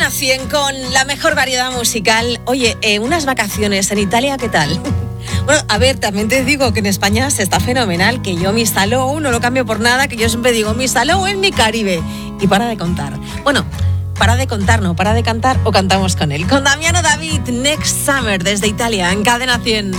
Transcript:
Cadena 100 con la mejor variedad musical. Oye, unas vacaciones en Italia, ¿qué tal? Bueno, a ver, también te digo que en España se está fenomenal, que yo mi salou no lo cambio por nada, que yo siempre digo, mi salou en mi Caribe. Y para de contar. Bueno, para de contar, no, para de cantar o cantamos con él. Con Damiano David, Next Summer, desde Italia, en Cadena 100.